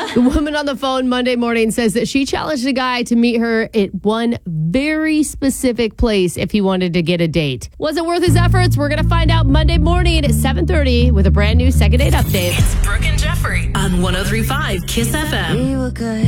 The woman on the phone Monday morning says that she challenged a guy to meet her at one very specific place if he wanted to get a date. Was it worth his efforts? We're going to find out Monday morning at 7:30 with a brand new Second Date Update. It's Brooke and Jeffrey on 103.5 KISS FM. We were good.